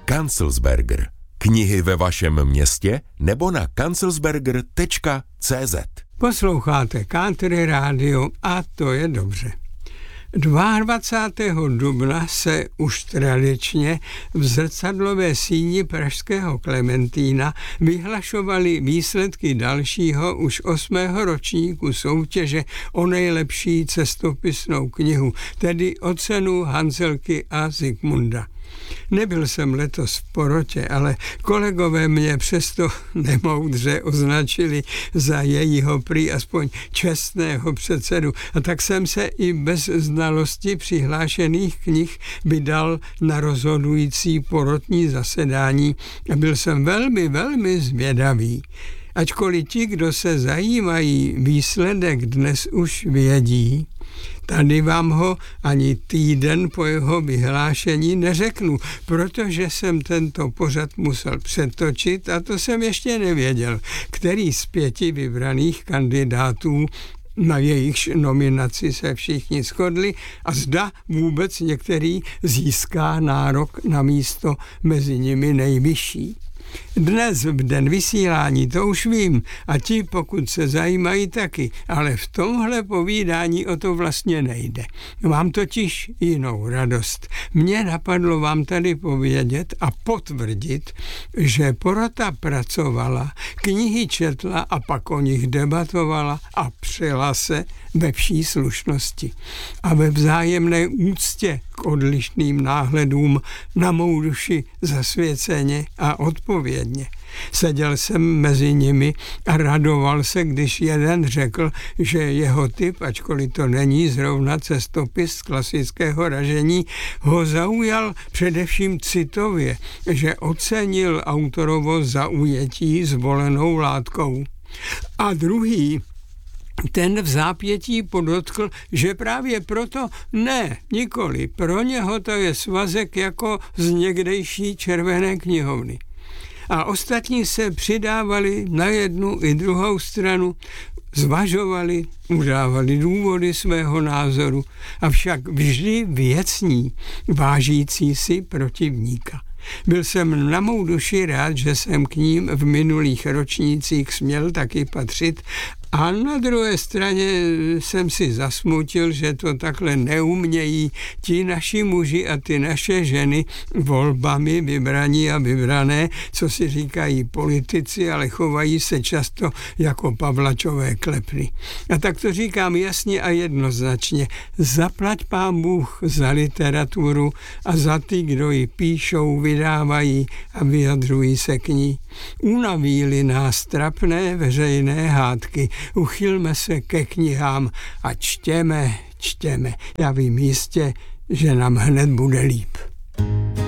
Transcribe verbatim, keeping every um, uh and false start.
Kanzelsberger. Knihy ve vašem městě nebo na kanzelsberger tečka cé zet. Posloucháte Country Radio a to je dobře. dvacátého druhého dubna se už tradičně v zrcadlové síni pražského Klementína vyhlašovaly výsledky dalšího už osmého ročníku soutěže o nejlepší cestopisnou knihu, tedy o cenu Hanzelky a Zikmunda. Nebyl jsem letos v porotě, ale kolegové mě přesto nemoudře označili za jejího prý aspoň čestného předsedu, a tak jsem se i bez znalosti přihlášených knih vydal na rozhodující porotní zasedání a byl jsem velmi, velmi zvědavý. Ačkoliv ti, kdo se zajímají, výsledek dnes už vědí, tady vám ho ani týden po jeho vyhlášení neřeknu, protože jsem tento pořad musel přetočit a to jsem ještě nevěděl, který z pěti vybraných kandidátů, na jejichž nominaci se všichni shodli, a zda vůbec některý získá nárok na místo mezi nimi nejvyšší. Dnes v den vysílání to už vím a ti, pokud se zajímají, taky, ale v tomhle povídání o to vlastně nejde. Mám totiž jinou radost. Mně napadlo vám tady povědět a potvrdit, že porota pracovala, knihy četla a pak o nich debatovala a přela se ve vší slušnosti a ve vzájemné úctě k odlišným náhledům na mou duši zasvěceně a odpovědně. Seděl jsem mezi nimi a radoval se, když jeden řekl, že jeho typ, ačkoliv to není zrovna cestopis z klasického ražení, ho zaujal především citově, že ocenil autorovo zaujetí zvolenou látkou. A druhý, ten v zápětí podotkl, že právě proto ne, nikoli, pro něho to je svazek jako z někdejší červené knihovny. A ostatní se přidávali na jednu i druhou stranu, zvažovali, udávali důvody svého názoru, avšak vždy věcní, vážící si protivníka. Byl jsem na mou duši rád, že jsem k ním v minulých ročnících směl taky patřit, a na druhé straně jsem si zasmutil, že to takhle neumějí ti naši muži a ty naše ženy volbami vybraní a vybrané, co si říkají politici, ale chovají se často jako Pavlačové klepny. A tak to říkám jasně a jednoznačně. Zaplať pán Bůh za literaturu a za ty, kdo ji píšou, vydávají a vyjadřují se k ní. Unaví-li nás trapné veřejné hádky, uchylme se ke knihám a čtěme, čtěme. Já vím jistě, že nám hned bude líp.